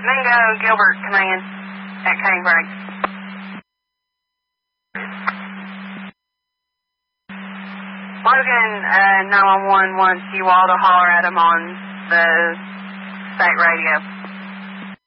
Mingo, Gilbert, command at Canebrake. Logan, 911 wants you all to holler at him on the state radio.